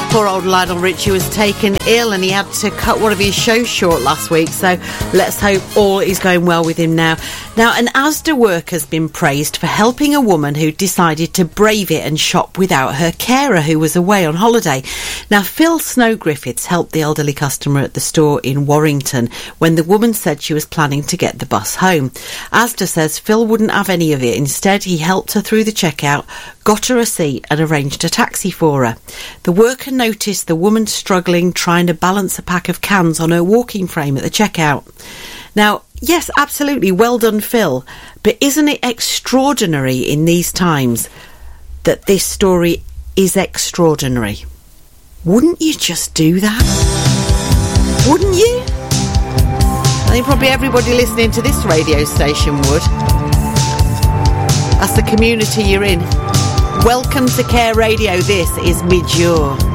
Poor old Lionel Richie was taken ill and he had to cut one of his shows short last week, so let's hope all is going well with him now. Now, an Asda worker's been praised for helping a woman who decided to brave it and shop without her carer who was away on holiday. Now, Phil Snow-Griffiths helped the elderly customer at the store in Warrington when the woman said she was planning to get the bus home. Asda says Phil wouldn't have any of it. Instead, he helped her through the checkout, got her a seat and arranged a taxi for her. The worker noticed the woman struggling trying to balance a pack of cans on her walking frame at the checkout. Now, yes, absolutely, well done, Phil, but isn't it extraordinary in these times that this story is extraordinary? Wouldn't you just do that? Wouldn't you? I think probably everybody listening to this radio station would. That's the community you're in. Welcome to Care Radio. This is Midjour.